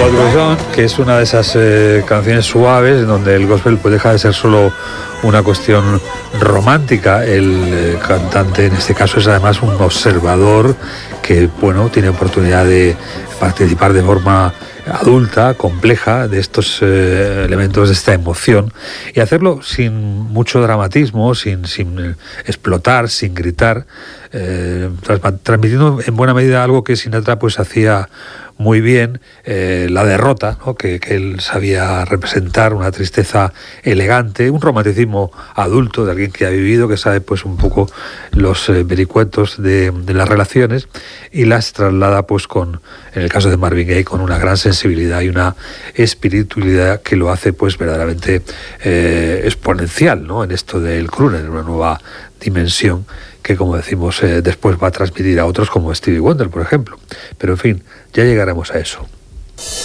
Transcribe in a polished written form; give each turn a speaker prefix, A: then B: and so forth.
A: What Goes On, que es una de esas canciones suaves en donde el gospel pues deja de ser solo una cuestión romántica. El cantante en este caso es además un observador que, bueno, tiene oportunidad de participar de forma adulta, compleja, de estos elementos, de esta emoción, y hacerlo sin mucho dramatismo, sin explotar, sin gritar, transmitiendo en buena medida algo que Sinatra pues hacía muy bien, la derrota, ¿no? que él sabía representar, una tristeza elegante, un romanticismo adulto de alguien que ha vivido, que sabe pues un poco los vericuetos de las relaciones, y las traslada pues con, en el caso de Marvin Gaye, con una gran sensibilidad y una espiritualidad que lo hace pues verdaderamente exponencial, ¿no? En esto del crooner, en una nueva dimensión que, como decimos, después va a transmitir a otros como Stevie Wonder, por ejemplo. Pero en fin, ya llegaremos a eso.